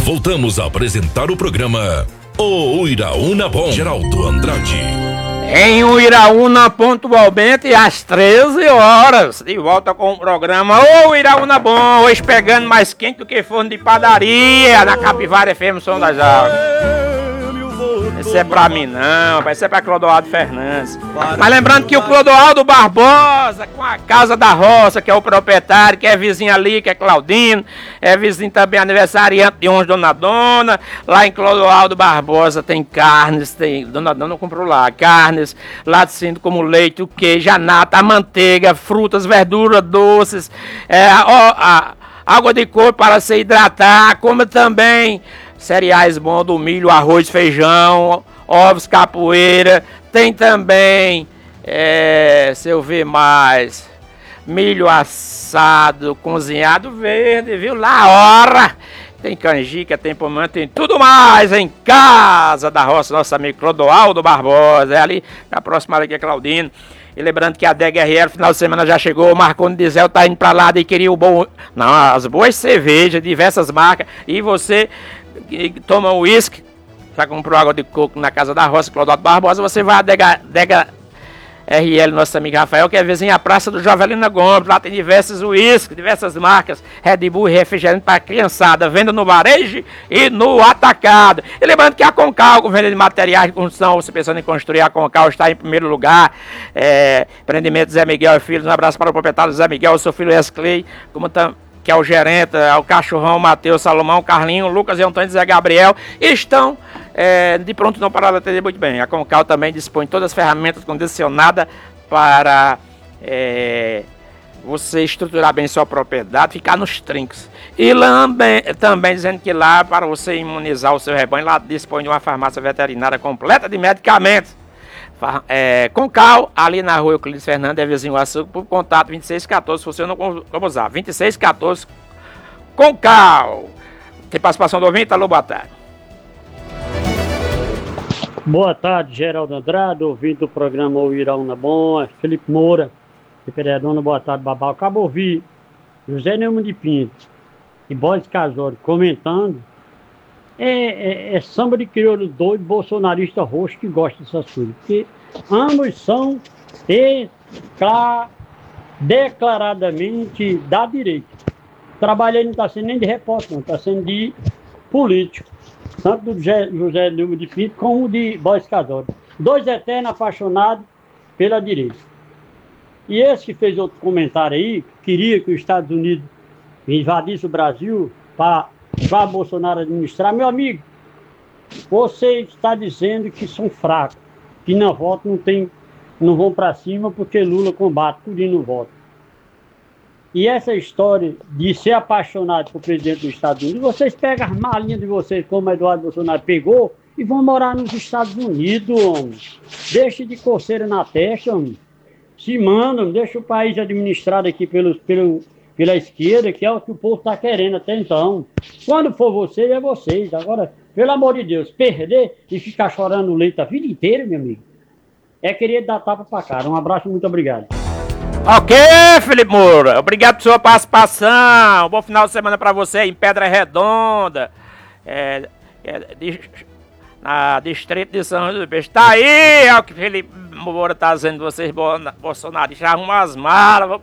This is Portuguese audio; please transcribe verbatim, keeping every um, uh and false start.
voltamos a apresentar o programa O Uiraúna Bom. Geraldo Andrade. Em Uiraúna, pontualmente às treze horas, de volta com o programa O Uiraúna Bom, hoje pegando mais quente do que forno de padaria, na Capivara F M Som das Águas. Esse é pra mim não, esse é pra Clodoaldo Fernandes. Mas lembrando que o Clodoaldo Barbosa, com a Casa da Roça, que é o proprietário, que é vizinho ali, que é Claudino, é vizinho também aniversariante de onze Dona Dona. Lá em Clodoaldo Barbosa tem carnes, tem, Dona Dona comprou lá, carnes, laticínio como leite, o queijo, a nata, a manteiga, frutas, verduras, doces, é, a, a, água de coco para se hidratar, como também cereais bons do milho, arroz, feijão, ovos, capoeira. Tem também, é, se eu ver mais, milho assado, cozinhado verde, viu? Na hora! Tem canjica, tem pomã, tem tudo mais em Casa da Roça, nosso amigo Clodoaldo Barbosa. É ali, na próxima aqui é Claudino. E lembrando que a D G R L, final de semana já chegou, o Marconi Diesel tá indo pra lá e queria o bom... Não, as boas cervejas, diversas marcas. E você que toma uísque, já comprou água de coco na Casa da Roça, Clodoaldo Barbosa, você vai a D G R L, nosso amigo Rafael, que é vizinho à Praça do Jovelina Gomes. Lá tem diversos uísques, diversas marcas, Red Bull e refrigerante para criançada, venda no varejo e no atacado. E lembrando que a Concal, com venda de materiais de construção, você pensando em construir, a Concal está em primeiro lugar. É, empreendimento Zé Miguel e Filhos, um abraço para o proprietário Zé Miguel, o seu filho Wesley, como tam, que é o gerente, é o Cachorrão, Matheus, Salomão, Carlinho, Lucas e Antônio Zé Gabriel, estão é, de pronto não para atender muito bem. A Concal também dispõe de todas as ferramentas condicionadas para é, você estruturar bem sua propriedade, ficar nos trincos. E também, também dizendo que lá, para você imunizar o seu rebanho, lá dispõe de uma farmácia veterinária completa de medicamentos. É, Concal, ali na rua Euclides Fernandes, é vizinho Açúcar, por contato vinte e seis quatorze, se você não como usar, vinte e seis quatorze, Concal. Tem participação do ouvinte? Alô, boa tarde. Boa tarde, Geraldo Andrade, ouvinte do programa O Uiraúna Bom, Felipe Moura, de Peredona, boa tarde, Babal. Acabo de ouvir José Neumann de Pinto e Boris Casório comentando. É, é, é samba de crioulo doido, bolsonarista roxo que gosta dessas coisas. Porque ambos são declaradamente da direita. O trabalho aí não está sendo nem de repórter, não, está sendo de político. Tanto do José Neumann de Pinto como de Boris Casório. Dois eternos apaixonados pela direita. E esse que fez outro comentário aí, queria que os Estados Unidos invadisse o Brasil para Para Bolsonaro administrar, meu amigo, você está dizendo que são fracos, que na voto não tem, não vão para cima porque Lula combate tudo no voto. E essa história de ser apaixonado por presidente dos Estados Unidos, vocês pegam as malinhas de vocês, como Eduardo Bolsonaro pegou, e vão morar nos Estados Unidos, homem. Deixa de coceira na testa, homem. Se mandam, deixa o país administrado aqui pelo, pelo, pela esquerda, que é o que o povo está querendo até então. Quando for vocês, é vocês. Agora, pelo amor de Deus, perder e ficar chorando no leito a vida inteira, meu amigo, é querer dar tapa pra cara. Um abraço, muito obrigado. Ok, Felipe Moura, obrigado por sua participação. Um bom final de semana pra você em Pedra Redonda, é, é, de, na Distrito de São José do Peixe. Tá aí, é o que Felipe Moura tá dizendo, vocês bolsonaristas, arrumam as malas,